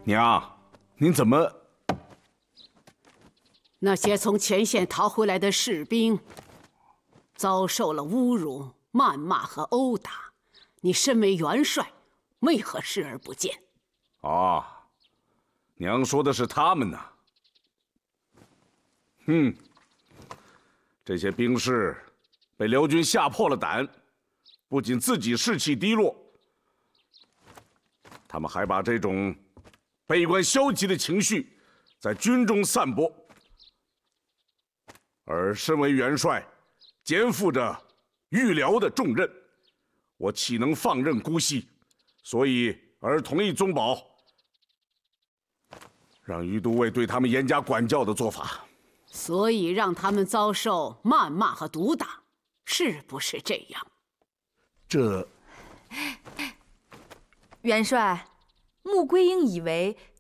娘，您怎么？ 那些从前线逃回来的士兵，遭受了侮辱、谩骂和殴打。你身为元帅，为何视而不见？ 啊，娘说的是他们呢。这些兵士被辽军吓破了胆，不仅自己士气低落，他们还把这种悲观消极的情绪在军中散播。而身为元帅，肩负着御辽的重任，我岂能放任姑息？所以而同意宗保让于都尉对他们严加管教的做法。 所以让他们遭受谩骂和毒打，是不是这样？ 这， 元帅，穆桂英以为